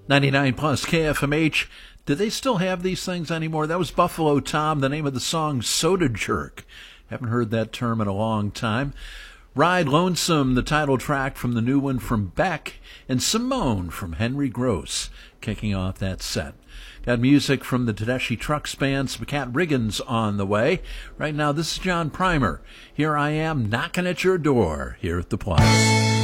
99 plus KFMH. Do they still have these things anymore? That was Buffalo Tom, the name of the song Soda Jerk. Haven't heard that term in a long time. Ride Lonesome, the title track from the new one from Beck, and Simone from Henry Gross, kicking off that set. Got music from the Tedeschi Trucks Band, some Cat Riggins on the way. Right now, this is John Primer. Here I am knocking at your door here at the Plaza.